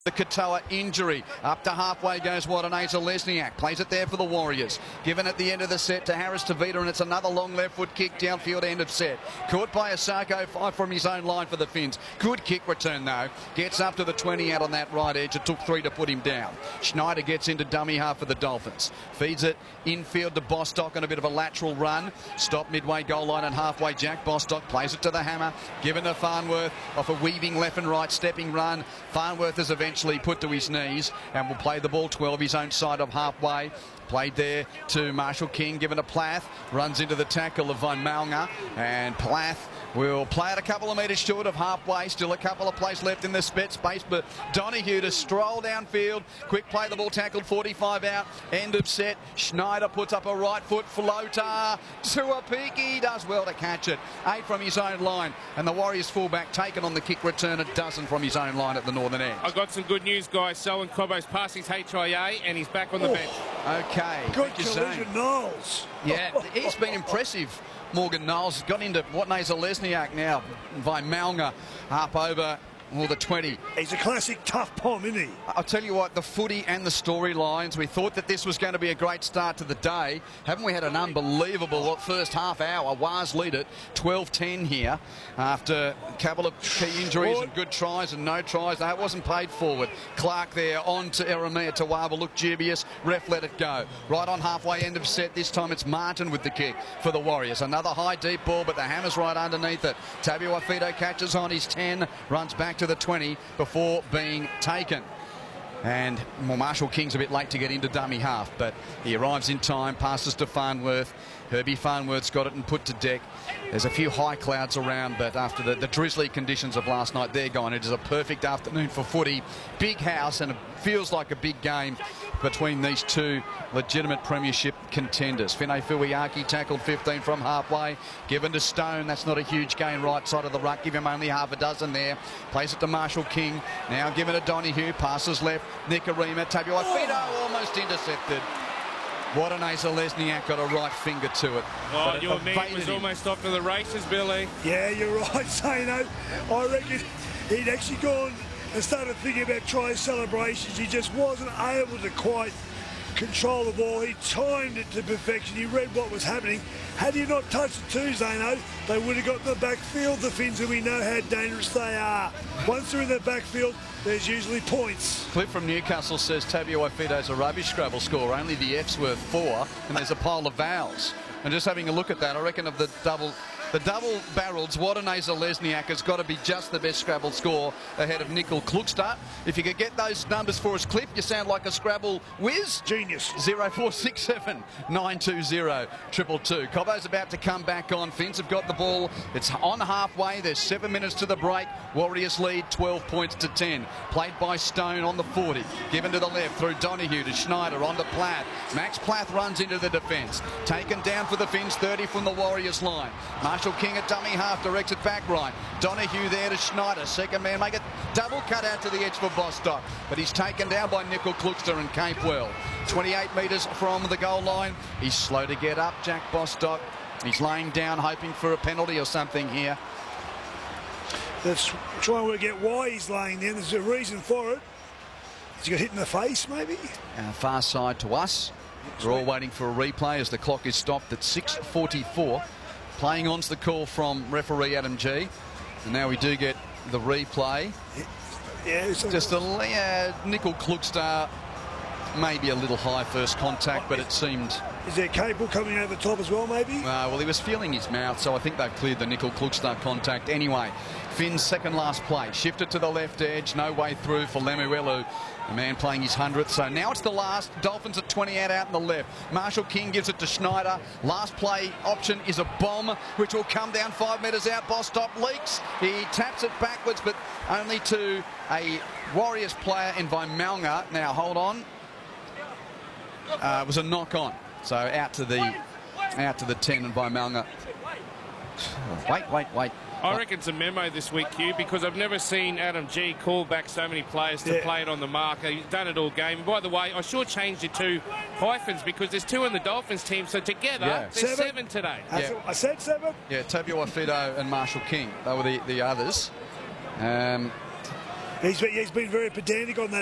The Katoa injury. Up to halfway goes Wadaneza Lesniak. Plays it there for the Warriors. Given at the end of the set to Harris Tavita, and it's another long left foot kick downfield end of set. Caught by Asako, 5 from his own line for the Finns. Good kick return though. Gets up to the 20 out on that right edge. It took 3 to put him down. Schneider gets into dummy half for the Dolphins. Feeds it infield to Bostock on a bit of a lateral run. Stop midway goal line and halfway. Jack Bostock plays it to the hammer. Given to Farnworth off a weaving left and right stepping run. Farnworth is eventually put to his knees and will play the ball 12 his own side of halfway. Played there to Marshall King, given to Plath, runs into the tackle of Van Malnger, and Plath will play it a couple of metres short of halfway. Still a couple of plays left in the spit space, but Donahue to stroll downfield. Quick play, the ball tackled 45 out. End of set. Schneider puts up a right foot floater. Tuapiki does well to catch it. 8 from his own line. And the Warriors fullback taken on the kick return, a dozen from his own line at the northern end. I've got some good news, guys. Selwyn Cobbo's passed his HIA and he's back on the bench. Okay. Good collision, Knowles. Yeah, he's been impressive. Morgan Knowles got into Wadaneza Lesniak now. By Malnger up over the 20. He's a classic tough pom, isn't he? I'll tell you what, the footy and the storylines, we thought that this was going to be a great start to the day. Haven't we had an unbelievable first half hour? Waz lead it 12-10 here after a couple of key injuries and good tries and no tries. No, it wasn't paid forward. Clark there on to Eremia Tawaba, looked dubious. Ref let it go. Right on halfway end of set. This time it's Martin with the kick for the Warriors. Another high deep ball, but the hammer's right underneath it. Tabuai catches on his 10, runs back to the 20 before being taken. And Marshall King's a bit late to get into dummy half, but he arrives in time, passes to Farnworth. Herbie Farnworth's got it and put to deck. There's a few high clouds around, but after the drizzly conditions of last night, they're gone. It is a perfect afternoon for footy. Big house, and it feels like a big game between these two legitimate premiership contenders. Fine Fuiaki tackled 15 from halfway. Given to Stone. That's not a huge gain right side of the ruck. Give him only half a dozen there. Plays it to Marshall King. Now given to Donahue. Passes left. Nicarima. Tabuai almost intercepted. Wadaneza Lesniak got a right finger to it. Oh, your man was almost off to the races, Billy. Yeah, you're right, Zano. I reckon he'd actually gone and started thinking about try celebrations. He just wasn't able to quite control the ball. He timed it to perfection. He read what was happening. Had he not touched it too, Zano, they would have got in the backfield, the Finns, and we know how dangerous they are. Once they're in the backfield, there's usually points. Clip from Newcastle says Tabuai Fido's a rubbish Scrabble score. Only the F's worth 4, and there's a pile of vowels. And just having a look at that, I reckon of the double-barreled, Wadaneza Lesniak has got to be just the best Scrabble score ahead of Nickel Klukstad. If you could get those numbers for us, Cliff, you sound like a Scrabble whiz. Genius. 0467 920 222. Cobbo's about to come back on. Finns have got the ball. It's on halfway. There's 7 minutes to the break. Warriors lead 12 points to 10. Played by Stone on the 40. Given to the left through Donahue to Schneider on to Plath. Max Plath runs into the defence. Taken down for the Finns, 30 from the Warriors line. Marshall King at dummy half directs it back right. Donahue there to Schneider. Second man make it double cut out to the edge for Bostock. But he's taken down by Nickel Klukstad and Capewell. 28 metres from the goal line. He's slow to get up, Jack Bostock. He's laying down hoping for a penalty or something here. Let's try and work out why he's laying there. There's a reason for it. He's got hit in the face, maybe? Far side to us. We're all waiting for a replay as the clock is stopped at 6:44. Playing on's the call from referee Adam G. And now we do get the replay. Yeah, it's just Nickel Klukstad, maybe a little high first contact, but it seemed... Is there Cable coming over the top as well, maybe? Well, he was feeling his mouth, so I think they've cleared the Nickel Klukstad contact. Anyway, Finn's second last play. Shifted to the left edge, no way through for Lemuelu, the man playing his 100th. So now it's the last. Dolphins at 20 out in the left. Marshall King gives it to Schneider. Last play option is a bomb, which will come down 5 metres out. Bostock leaks. He taps it backwards, but only to a Warriors player in by Malnger. Now, hold on. It was a knock-on. So out to the 10 and by Malnger. Wait. I reckon it's a memo this week, Hugh, because I've never seen Adam G call back so many players to play it on the mark. He's done it all game. And by the way, I changed it to hyphens because there's 2 in the Dolphins team, so together there's 7 today. I said 7? Yeah, Tabuai Fido and Marshall King. They were the others. He's been very pedantic on that